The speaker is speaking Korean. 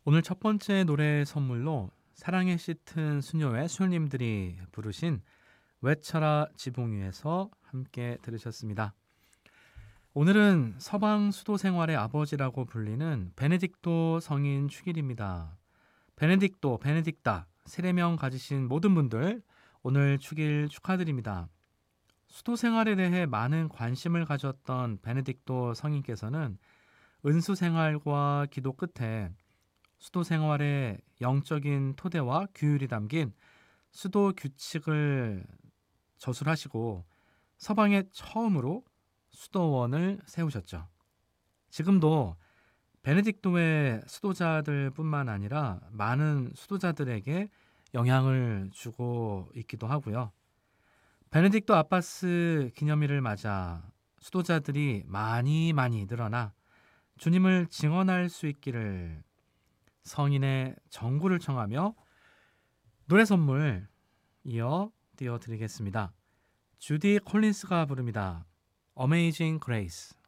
오늘 첫 번째 노래 선물로 사랑에 짙은 수녀의 수녀님들이 부르신 외쳐라 지붕 위에서 함께 들으셨습니다. 오늘은 서방 수도 생활의 아버지라고 불리는 베네딕토 성인 축일입니다. 베네딕토, 베네딕다, 세례명 가지신 모든 분들 오늘 축일 축하드립니다. 수도 생활에 대해 많은 관심을 가졌던 베네딕토 성인께서는 은수 생활과 기도 끝에 수도 생활의 영적인 토대와 규율이 담긴 수도 규칙을 저술하시고 서방에 처음으로 수도원을 세우셨죠. 지금도 베네딕토의 수도자들뿐만 아니라 많은 수도자들에게 영향을 주고 있기도 하고요. 베네딕토 아바스 기념일을 맞아 수도자들이 많이 늘어나 주님을 증언할 수 있기를 성인의 정구를 청하며 노래 선물 이어 띄워드리겠습니다. 주디 콜린스가 부릅니다. Amazing Grace.